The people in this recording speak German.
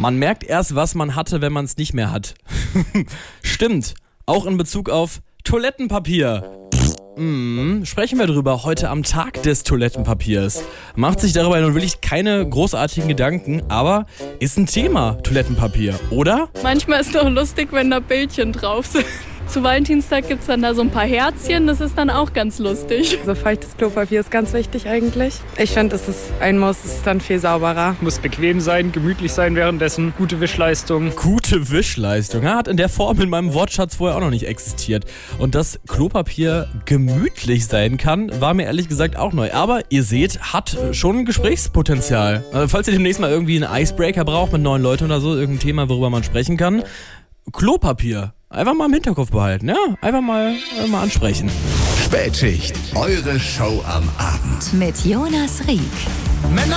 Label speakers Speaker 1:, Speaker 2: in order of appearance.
Speaker 1: Man merkt erst, was man hatte, wenn man es nicht mehr hat. Stimmt, auch in Bezug auf Toilettenpapier. Sprechen wir drüber heute am Tag des Toilettenpapiers. Macht sich darüber nun wirklich keine großartigen Gedanken, aber ist ein Thema, Toilettenpapier, oder?
Speaker 2: Manchmal ist es doch lustig, wenn da Bildchen drauf sind. Zu Valentinstag gibt es dann da so ein paar Herzchen, das ist dann auch ganz lustig.
Speaker 3: So feuchtes Klopapier ist ganz wichtig eigentlich. Ich finde, es ist ein Muss, es ist dann viel sauberer.
Speaker 4: Muss bequem sein, gemütlich sein währenddessen, gute Wischleistung.
Speaker 1: Gute Wischleistung, hat in der Form in meinem Wortschatz vorher auch noch nicht existiert. Und dass Klopapier gemütlich sein kann, war mir ehrlich gesagt auch neu. Aber ihr seht, hat schon Gesprächspotenzial. Also falls ihr demnächst mal irgendwie einen Icebreaker braucht mit neuen Leuten oder so, irgendein Thema, worüber man sprechen kann. Klopapier. Einfach mal im Hinterkopf behalten, ja? Einfach mal ansprechen.
Speaker 5: Spätschicht, eure Show am Abend.
Speaker 6: Mit Jonas Rieck.